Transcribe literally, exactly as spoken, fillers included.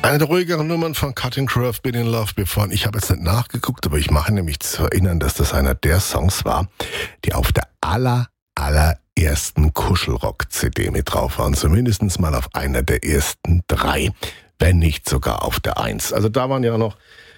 Eine der ruhigeren Nummern von Cutting Crew, I've Been in Love Before. Ich habe jetzt nicht nachgeguckt, aber ich mache nämlich zu erinnern, dass das einer der Songs war, die auf der aller, allerersten Kuschelrock-C D mit drauf waren. Zumindest mal auf einer der ersten drei, wenn nicht sogar auf der Eins. Also da waren ja noch